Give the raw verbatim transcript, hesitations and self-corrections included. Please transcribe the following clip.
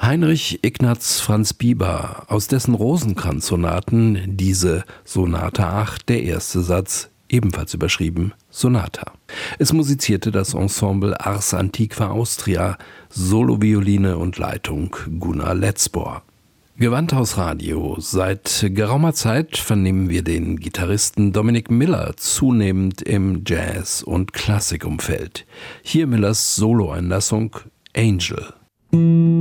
Heinrich Ignaz Franz Biber, aus dessen Rosenkranz-Sonaten diese Sonate acht, der erste Satz, ebenfalls überschrieben Sonata. Es musizierte das Ensemble Ars Antiqua Austria, Solovioline und Leitung Gunnar Letzbohr. Gewandhaus Radio. Seit geraumer Zeit vernehmen wir den Gitarristen Dominic Miller zunehmend im Jazz- und Klassikumfeld. Hier Millers Soloeinlassung Angel.